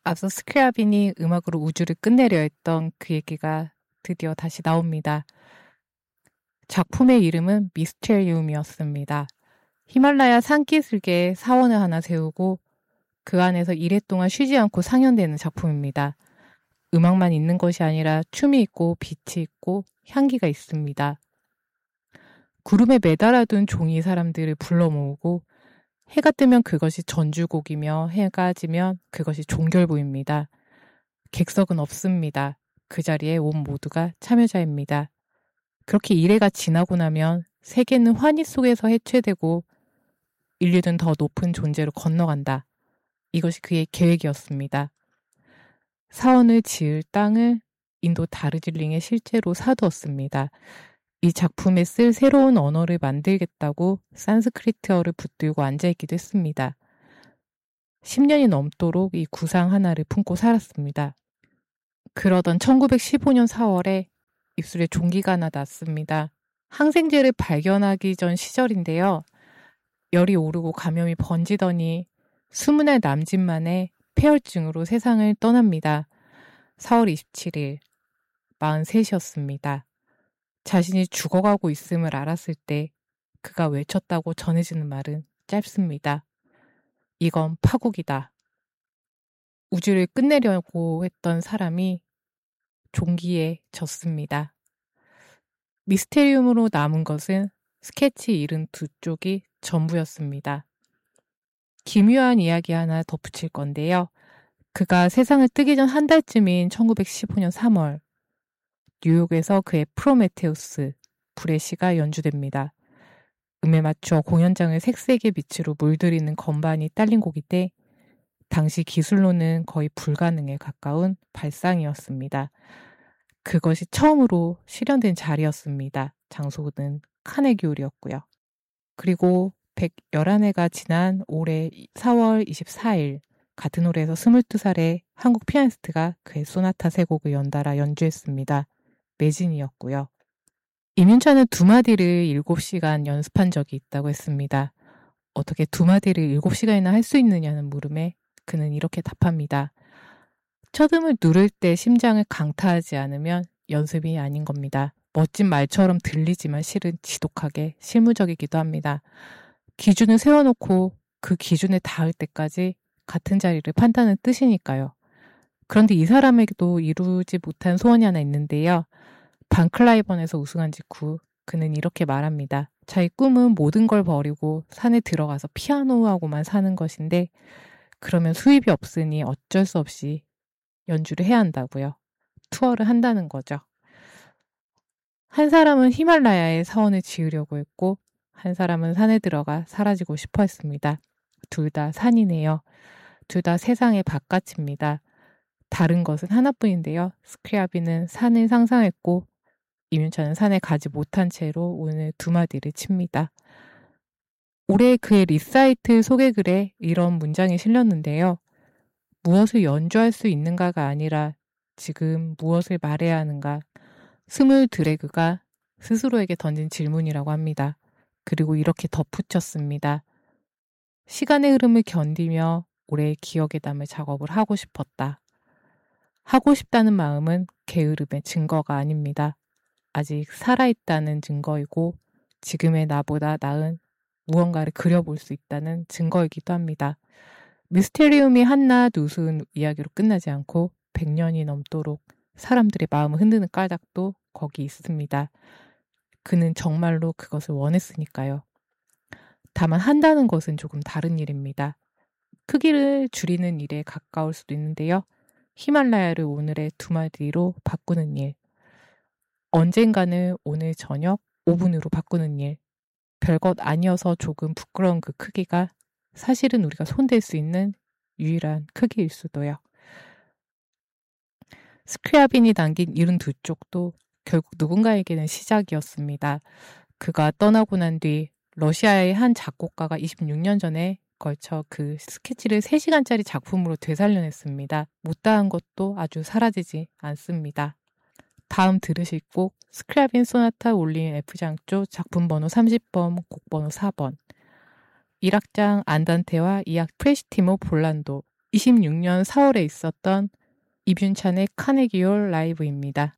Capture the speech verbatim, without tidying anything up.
앞서 스크랴빈이 음악으로 우주를 끝내려 했던 그 얘기가 드디어 다시 나옵니다. 작품의 이름은 미스테리움이었습니다. 히말라야 산기슭에 사원을 하나 세우고 그 안에서 이랫동안 쉬지 않고 상연되는 작품입니다. 음악만 있는 것이 아니라 춤이 있고 빛이 있고 향기가 있습니다. 구름에 매달아둔 종이 사람들을 불러 모으고 해가 뜨면 그것이 전주곡이며 해가 지면 그것이 종결부입니다. 객석은 없습니다. 그 자리에 온 모두가 참여자입니다. 그렇게 이래가 지나고 나면 세계는 환희 속에서 해체되고 인류는 더 높은 존재로 건너간다. 이것이 그의 계획이었습니다. 사원을 지을 땅을 인도 다르질링에 실제로 사두었습니다. 이 작품에 쓸 새로운 언어를 만들겠다고 산스크리트어를 붙들고 앉아있기도 했습니다. 십 년이 넘도록 이 구상 하나를 품고 살았습니다. 그러던 천구백십오 년 사월에 입술에 종기가 하나 났습니다. 항생제를 발견하기 전 시절인데요. 열이 오르고 감염이 번지더니 스무 날 남짓 만에 폐혈증으로 세상을 떠납니다. 사월 이십칠일, 마흔셋이었습니다. 자신이 죽어가고 있음을 알았을 때 그가 외쳤다고 전해지는 말은 짧습니다. 이건 파국이다. 우주를 끝내려고 했던 사람이 종기에 졌습니다. 미스테리움으로 남은 것은 스케치 칠십이 쪽이 전부였습니다. 기묘한 이야기 하나 덧붙일 건데요. 그가 세상을 뜨기 전 한 달쯤인 천구백십오 년 삼월, 뉴욕에서 그의 프로메테우스, 불의 시가 연주됩니다. 음에 맞춰 공연장을 색색의 빛으로 물들이는 건반이 딸린 곡인데 당시 기술로는 거의 불가능에 가까운 발상이었습니다. 그것이 처음으로 실현된 자리였습니다. 장소는 카네기홀이었고요. 그리고 백십일 회가 지난 올해 사월 이십사일 같은 홀에서 스물두 살의 한국 피아니스트가 그의 소나타 세 곡을 연달아 연주했습니다. 매진이었고요. 임윤찬은 두 마디를 일곱 시간 연습한 적이 있다고 했습니다. 어떻게 두 마디를 일곱 시간이나 할 수 있느냐는 물음에 그는 이렇게 답합니다. 첫음을 누를 때 심장을 강타하지 않으면 연습이 아닌 겁니다. 멋진 말처럼 들리지만 실은 지독하게 실무적이기도 합니다. 기준을 세워놓고 그 기준에 닿을 때까지 같은 자리를 판다는 뜻이니까요. 그런데 이 사람에게도 이루지 못한 소원이 하나 있는데요. 반클라이번에서 우승한 직후 그는 이렇게 말합니다. 자기 꿈은 모든 걸 버리고 산에 들어가서 피아노하고만 사는 것인데 그러면 수입이 없으니 어쩔 수 없이 연주를 해야 한다고요. 투어를 한다는 거죠. 한 사람은 히말라야에 사원을 지으려고 했고 한 사람은 산에 들어가 사라지고 싶어 했습니다. 둘 다 산이네요. 둘 다 세상의 바깥입니다. 다른 것은 하나뿐인데요. 스크랴빈은 산을 상상했고 임윤찬은 산에 가지 못한 채로 오늘 두 마디를 칩니다. 올해 그의 리사이틀 소개글에 이런 문장이 실렸는데요. 무엇을 연주할 수 있는가가 아니라 지금 무엇을 말해야 하는가. 스물 드래그가 스스로에게 던진 질문이라고 합니다. 그리고 이렇게 덧붙였습니다. 시간의 흐름을 견디며 올해 기억에 남을 작업을 하고 싶었다. 하고 싶다는 마음은 게으름의 증거가 아닙니다. 아직 살아있다는 증거이고 지금의 나보다 나은 무언가를 그려볼 수 있다는 증거이기도 합니다. 미스테리움이 한낱 우스운 이야기로 끝나지 않고 백 년이 넘도록 사람들의 마음을 흔드는 까닭도 거기 있습니다. 그는 정말로 그것을 원했으니까요. 다만 한다는 것은 조금 다른 일입니다. 크기를 줄이는 일에 가까울 수도 있는데요. 히말라야를 오늘의 두 마디로 바꾸는 일. 언젠가는 오늘 저녁 오 분으로 바꾸는 일. 별것 아니어서 조금 부끄러운 그 크기가 사실은 우리가 손댈 수 있는 유일한 크기일 수도요. 스크랴빈이 남긴 칠십이 쪽도 결국 누군가에게는 시작이었습니다. 그가 떠나고 난 뒤 러시아의 한 작곡가가 이십육 년 전에 걸쳐 그 스케치를 세 시간짜리 작품으로 되살려냈습니다. 못다한 것도 아주 사라지지 않습니다. 다음 들으실 곡 스크랴빈 소나타 올린 F장조 작품 번호 삼십 번, 곡 번호 사 번. 일 악장 안단테와 이 악 프레시티모 볼란도, 이십육 년 사월에 있었던 이뷸찬의 카네기홀 라이브입니다.